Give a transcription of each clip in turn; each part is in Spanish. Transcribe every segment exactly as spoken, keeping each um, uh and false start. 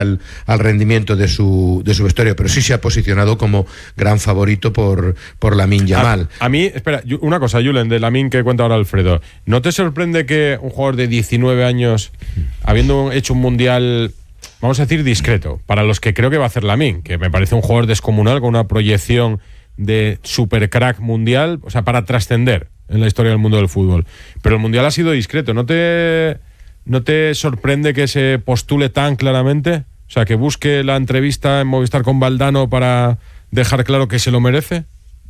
Al, al rendimiento de su de su vestuario, pero sí se ha posicionado como gran favorito por, por Lamine Yamal. A, a mí, espera, una cosa, Julen, de Lamine que cuenta ahora Alfredo. ¿No te sorprende que un jugador de diecinueve años, habiendo hecho un mundial, vamos a decir, discreto, para los que creo que va a hacer Lamine, que me parece un jugador descomunal con una proyección de super crack mundial, o sea, para trascender en la historia del mundo del fútbol, pero el mundial ha sido discreto? ¿No te, no te sorprende que se postule tan claramente? O sea, que busque la entrevista en Movistar con Valdano para dejar claro que se lo merece.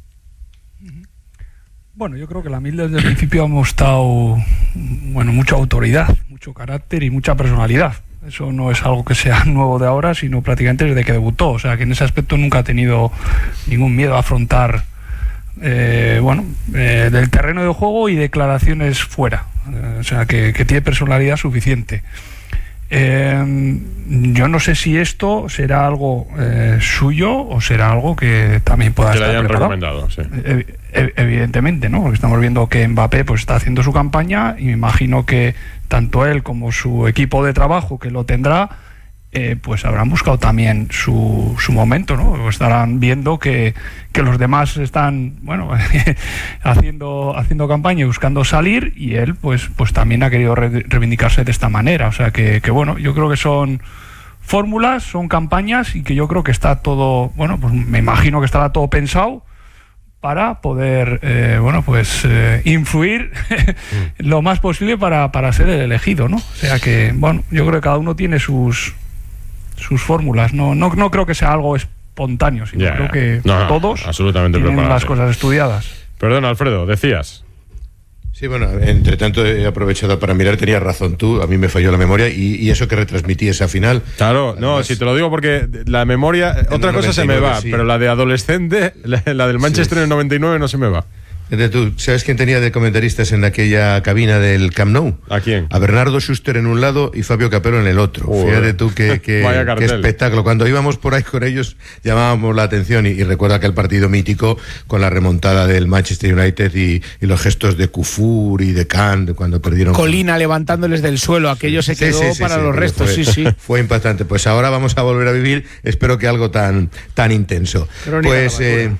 Bueno, yo creo que Lamine desde el principio ha mostrado, bueno, mucha autoridad, mucho carácter y mucha personalidad. Eso no es algo que sea nuevo de ahora, sino prácticamente desde que debutó. O sea, que en ese aspecto nunca ha tenido ningún miedo a afrontar, eh, bueno, eh, del terreno de juego y declaraciones fuera. Eh, o sea, que, que tiene personalidad suficiente. Eh, yo no sé si esto será algo eh, suyo o será algo que también pueda que estar le hayan preparado. recomendado, sí. Eh, eh, evidentemente, ¿no? Porque estamos viendo que Mbappé pues está haciendo su campaña y me imagino que tanto él como su equipo de trabajo que lo tendrá, eh, pues habrán buscado también su, su momento, ¿no? Estarán viendo que, que los demás están, bueno, haciendo haciendo campaña y buscando salir, y él pues pues también ha querido re- reivindicarse de esta manera. O sea que, que bueno, yo creo que son fórmulas, son campañas, y que yo creo que está todo, bueno, pues me imagino que estará todo pensado para poder, eh, bueno, pues eh, influir lo más posible para, para ser el elegido, ¿no? O sea que, bueno, yo creo que cada uno tiene sus sus fórmulas. No, no, no creo que sea algo espontáneo, sino yeah, creo que no, no, todos absolutamente tienen preparado, las sí. cosas estudiadas. Perdón, Alfredo, decías. Sí, bueno, entre tanto he aprovechado para mirar, tenías razón tú, a mí me falló la memoria, y, y eso que retransmití esa final. Claro, además, no, si te lo digo porque la memoria, otra cosa se me va, sí. pero la de adolescente, la, la del Manchester en el noventa y nueve no se me va. ¿Tú sabes quién tenía de comentaristas en aquella cabina del Camp Nou? ¿A quién? A Bernardo Schuster en un lado y Fabio Capello en el otro. Uy, Fíjate tú qué, qué, qué espectáculo. Cuando íbamos por ahí con ellos llamábamos la atención, y, y recuerdo aquel partido mítico con la remontada del Manchester United y, y los gestos de Kufur y de Kahn cuando perdieron. Colina levantándoles del suelo, aquello se quedó sí, sí, sí, para sí, los restos, fue, sí, sí. Fue impactante. Pues ahora vamos a volver a vivir, espero que algo tan, tan intenso. Crónica pues eh,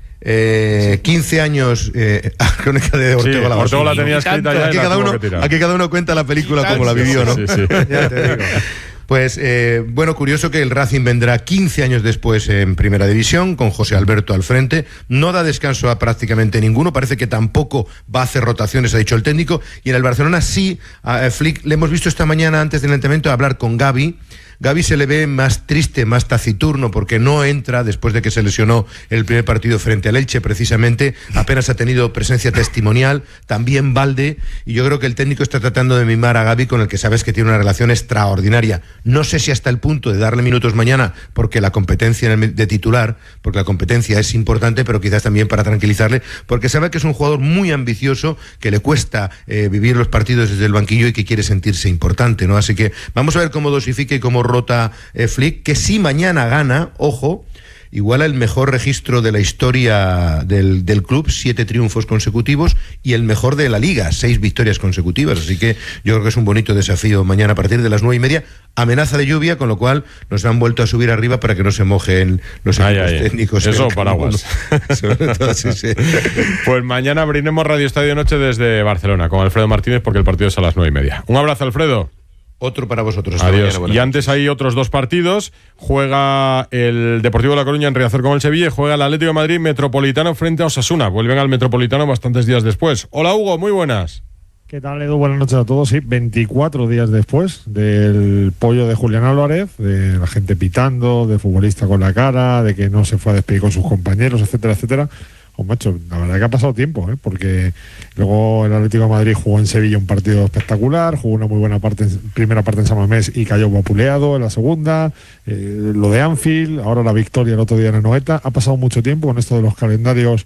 Eh, quince años, eh, Crónica de Ortega sí, la Ortega la tenía escrita ya. Aquí cada, uno, aquí cada uno cuenta la película como la vivió, ¿no? Sí, sí, sí. Ya te digo. Pues eh, bueno, curioso que el Racing vendrá quince años después en Primera División, con José Alberto al frente. No da descanso a prácticamente ninguno, parece que tampoco va a hacer rotaciones, ha dicho el técnico. Y en el Barcelona sí, a Flick le hemos visto esta mañana antes del entrenamiento hablar con Gavi. Gavi se le ve más triste, más taciturno, porque no entra después de que se lesionó el primer partido frente al Elche, precisamente. Apenas ha tenido presencia testimonial, también Valde, y yo creo que el técnico está tratando de mimar a Gavi, con el que sabes que tiene una relación extraordinaria. No sé si hasta el punto de darle minutos mañana, porque la competencia de titular, porque la competencia es importante, pero quizás también para tranquilizarle, porque sabe que es un jugador muy ambicioso, que le cuesta eh, vivir los partidos desde el banquillo y que quiere sentirse importante, ¿no? Así que vamos a ver cómo dosifica y cómo rota eh, Flick, que si mañana gana, ojo, iguala el mejor registro de la historia del, del club, siete triunfos consecutivos, y el mejor de la liga, seis victorias consecutivas. Así que yo creo que es un bonito desafío mañana a partir de las nueve y media. Amenaza de lluvia, con lo cual nos han vuelto a subir arriba para que no se mojen los ay, equipos ay, técnicos. Eso, paraguas. Sobre todo, sí, sí. Pues mañana abriremos Radio Estadio Noche desde Barcelona con Alfredo Martínez, porque el partido es a las nueve y media. Un abrazo, Alfredo. Otro para vosotros. Hasta Adiós. mañana, y antes hay otros dos partidos. Juega el Deportivo de La Coruña en Riazor con el Sevilla, y juega el Atlético de Madrid Metropolitano frente a Osasuna. Vuelven al Metropolitano bastantes días después. Hola, Hugo, muy buenas. ¿Qué tal, Edu? Buenas noches a todos. Sí, veinticuatro días después del pollo de Julián Álvarez, de la gente pitando, de futbolista con la cara, de que no se fue a despedir con sus compañeros, etcétera, etcétera. Pues macho, la verdad que ha pasado tiempo, ¿eh? Porque luego el Atlético de Madrid jugó en Sevilla un partido espectacular, jugó una muy buena parte, primera parte en San Mamés y cayó vapuleado en la segunda, eh, lo de Anfield, ahora la victoria el otro día en Anoeta. Ha pasado mucho tiempo con esto de los calendarios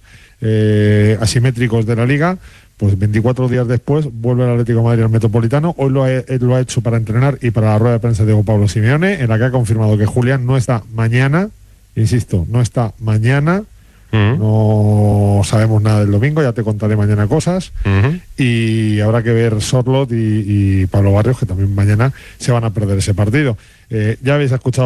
eh, asimétricos de la Liga. Pues veinticuatro días después vuelve el Atlético de Madrid al Metropolitano. Hoy lo ha, lo ha hecho para entrenar y para la rueda de prensa de Diego Pablo Simeone, en la que ha confirmado que Julián no está mañana, insisto, no está mañana Uh-huh. No sabemos nada del domingo, ya te contaré mañana cosas. Uh-huh. Y habrá que ver Sorloth y, y Pablo Barrios, que también mañana se van a perder ese partido. Eh, ya habéis escuchado